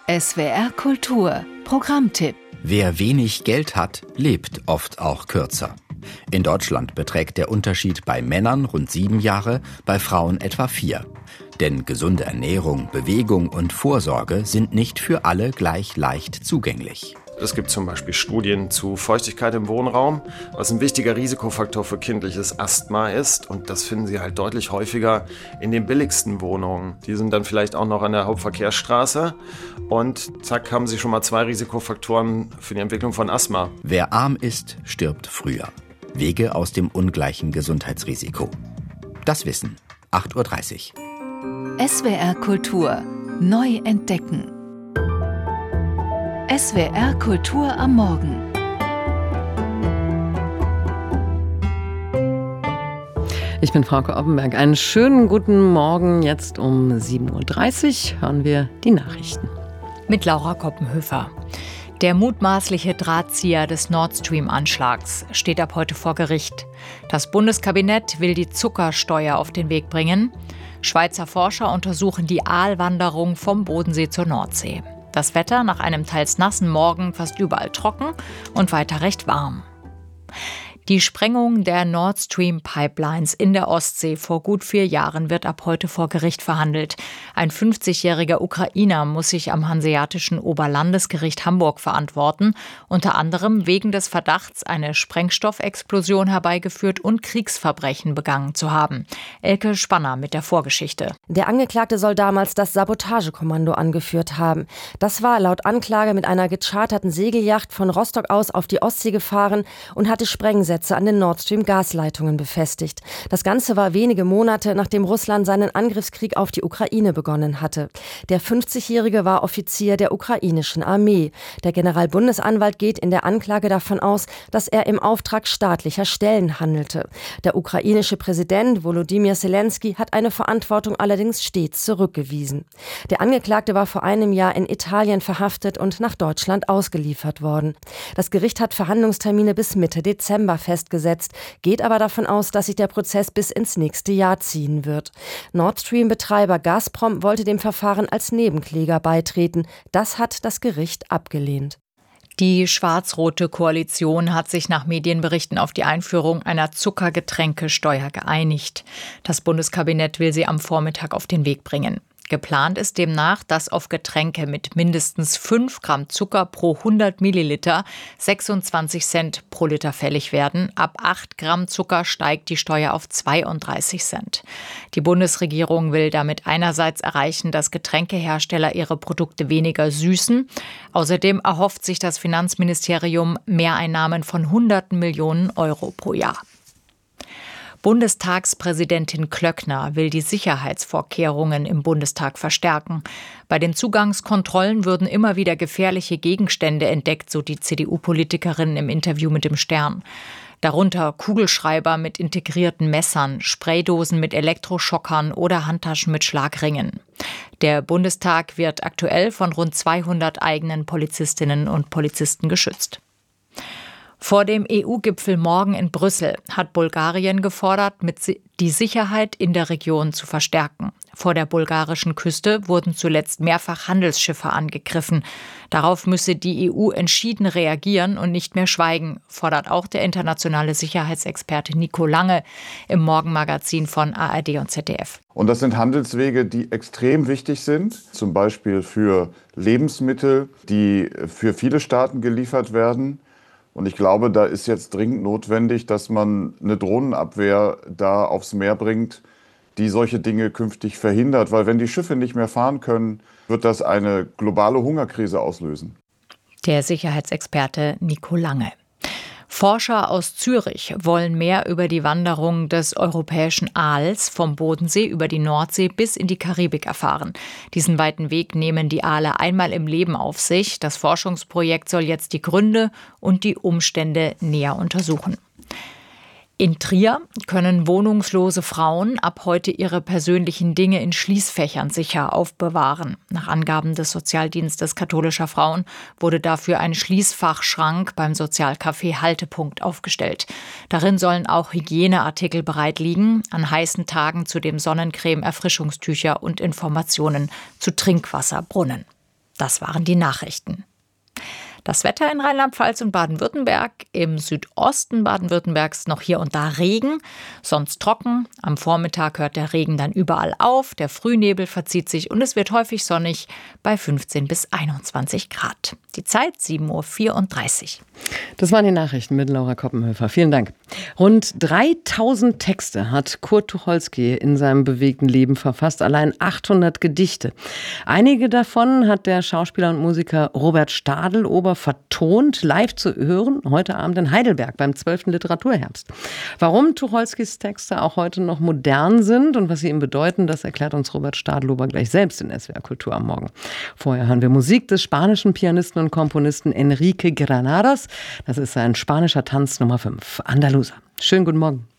SWR Kultur Programmtipp. Wer wenig Geld hat, lebt oft auch kürzer. In Deutschland beträgt der Unterschied bei Männern rund 7 Jahre, bei Frauen etwa 4. Denn gesunde Ernährung, Bewegung und Vorsorge sind nicht für alle gleich leicht zugänglich. Es gibt zum Beispiel Studien zu Feuchtigkeit im Wohnraum, was ein wichtiger Risikofaktor für kindliches Asthma ist. Und das finden Sie halt deutlich häufiger in den billigsten Wohnungen. Die sind dann vielleicht auch noch an der Hauptverkehrsstraße. Und zack, haben Sie schon mal 2 Risikofaktoren für die Entwicklung von Asthma. Wer arm ist, stirbt früher. Wege aus dem ungleichen Gesundheitsrisiko. Das Wissen, 8.30 Uhr. SWR Kultur neu entdecken. SWR Kultur am Morgen. Ich bin Frauke Oppenberg. Einen schönen guten Morgen. Jetzt um 7.30 Uhr hören wir die Nachrichten. Mit Laura Koppenhöfer. Der mutmaßliche Drahtzieher des Nord Stream-Anschlags steht ab heute vor Gericht. Das Bundeskabinett will die Zuckersteuer auf den Weg bringen. Schweizer Forscher untersuchen die Aalwanderung vom Bodensee zur Nordsee. Das Wetter nach einem teils nassen Morgen fast überall trocken und weiter recht warm. Die Sprengung der Nord Stream Pipelines in der Ostsee vor gut 4 Jahren wird ab heute vor Gericht verhandelt. Ein 50-jähriger Ukrainer muss sich am Hanseatischen Oberlandesgericht Hamburg verantworten, unter anderem wegen des Verdachts, eine Sprengstoffexplosion herbeigeführt und Kriegsverbrechen begangen zu haben. Elke Spanner mit der Vorgeschichte. Der Angeklagte soll damals das Sabotagekommando angeführt haben. Das war laut Anklage mit einer gecharterten Segelyacht von Rostock aus auf die Ostsee gefahren und hatte Sprengsätze an den Nord Stream Gasleitungen befestigt. Das Ganze war wenige Monate, nachdem Russland seinen Angriffskrieg auf die Ukraine begonnen hatte. Der 50-Jährige war Offizier der ukrainischen Armee. Der Generalbundesanwalt geht in der Anklage davon aus, dass er im Auftrag staatlicher Stellen handelte. Der ukrainische Präsident Volodymyr Zelensky hat eine Verantwortung allerdings stets zurückgewiesen. Der Angeklagte war vor einem Jahr in Italien verhaftet und nach Deutschland ausgeliefert worden. Das Gericht hat Verhandlungstermine bis Mitte Dezember festgesetzt, geht aber davon aus, dass sich der Prozess bis ins nächste Jahr ziehen wird. Nord Stream-Betreiber Gazprom wollte dem Verfahren als Nebenkläger beitreten. Das hat das Gericht abgelehnt. Die schwarz-rote Koalition hat sich nach Medienberichten auf die Einführung einer Zuckergetränkesteuer geeinigt. Das Bundeskabinett will sie am Vormittag auf den Weg bringen. Geplant ist demnach, dass auf Getränke mit mindestens 5 Gramm Zucker pro 100 Milliliter 26 Cent pro Liter fällig werden. Ab 8 Gramm Zucker steigt die Steuer auf 32 Cent. Die Bundesregierung will damit einerseits erreichen, dass Getränkehersteller ihre Produkte weniger süßen. Außerdem erhofft sich das Finanzministerium Mehreinnahmen von Hunderten Millionen Euro pro Jahr. Bundestagspräsidentin Klöckner will die Sicherheitsvorkehrungen im Bundestag verstärken. Bei den Zugangskontrollen würden immer wieder gefährliche Gegenstände entdeckt, so die CDU-Politikerin im Interview mit dem Stern. Darunter Kugelschreiber mit integrierten Messern, Spraydosen mit Elektroschockern oder Handtaschen mit Schlagringen. Der Bundestag wird aktuell von rund 200 eigenen Polizistinnen und Polizisten geschützt. Vor dem EU-Gipfel morgen in Brüssel hat Bulgarien gefordert, die Sicherheit in der Region zu verstärken. Vor der bulgarischen Küste wurden zuletzt mehrfach Handelsschiffe angegriffen. Darauf müsse die EU entschieden reagieren und nicht mehr schweigen, fordert auch der internationale Sicherheitsexperte Nico Lange im Morgenmagazin von ARD und ZDF. Und das sind Handelswege, die extrem wichtig sind, zum Beispiel für Lebensmittel, die für viele Staaten geliefert werden. Und ich glaube, da ist jetzt dringend notwendig, dass man eine Drohnenabwehr da aufs Meer bringt, die solche Dinge künftig verhindert. Weil wenn die Schiffe nicht mehr fahren können, wird das eine globale Hungerkrise auslösen. Der Sicherheitsexperte Nico Lange. Forscher aus Zürich wollen mehr über die Wanderung des europäischen Aals vom Bodensee über die Nordsee bis in die Karibik erfahren. Diesen weiten Weg nehmen die Aale einmal im Leben auf sich. Das Forschungsprojekt soll jetzt die Gründe und die Umstände näher untersuchen. In Trier können wohnungslose Frauen ab heute ihre persönlichen Dinge in Schließfächern sicher aufbewahren. Nach Angaben des Sozialdienstes katholischer Frauen wurde dafür ein Schließfachschrank beim Sozialcafé Haltepunkt aufgestellt. Darin sollen auch Hygieneartikel bereit liegen, an heißen Tagen zudem Sonnencreme, Erfrischungstücher und Informationen zu Trinkwasserbrunnen. Das waren die Nachrichten. Das Wetter in Rheinland-Pfalz und Baden-Württemberg. Im Südosten Baden-Württembergs noch hier und da Regen, sonst trocken. Am Vormittag hört der Regen dann überall auf, der Frühnebel verzieht sich und es wird häufig sonnig bei 15 bis 21 Grad. Die Zeit 7:34 Uhr. Das waren die Nachrichten mit Laura Koppenhöfer. Vielen Dank. Rund 3000 Texte hat Kurt Tucholsky in seinem bewegten Leben verfasst, allein 800 Gedichte. Einige davon hat der Schauspieler und Musiker Robert Stadelober vertont, live zu hören, heute Abend in Heidelberg beim 12. Literaturherbst. Warum Tucholskys Texte auch heute noch modern sind und was sie ihm bedeuten, das erklärt uns Robert Stadelober gleich selbst in SWR Kultur am Morgen. Vorher hören wir Musik des spanischen Pianisten und Komponisten Enrique Granados. Das ist sein spanischer Tanz Nummer 5, Andalusa. Schönen guten Morgen.